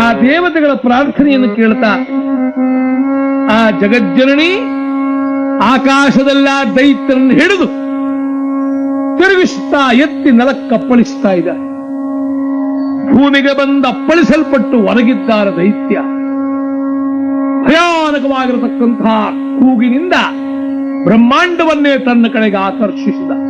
ದೇವತೆಗಳ ಪ್ರಾರ್ಥನೆಯನ್ನು ಕೇಳ್ತಾ ಆ ಜಗಜ್ಜನನಿ ಆಕಾಶದಲ್ಲ ದೈತ್ಯರನ್ನು ಹಿಡಿದು ತಿರುಗಿಸ್ತಾ ಎತ್ತಿ ನೆಲಕ್ಕಪ್ಪಳಿಸ್ತಾ ಇದ್ದಾರೆ. ಭೂಮಿಗೆ ಬಂದು ಅಪ್ಪಳಿಸಲ್ಪಟ್ಟು ಹೊರಗಿದ್ದಾರೆ ದೈತ್ಯ. ಭಯಾನಕವಾಗಿರತಕ್ಕಂತಹ ಕೂಗಿನಿಂದ ಬ್ರಹ್ಮಾಂಡವನ್ನೇ ತನ್ನ ಕಡೆಗೆ ಆಕರ್ಷಿಸಿದ.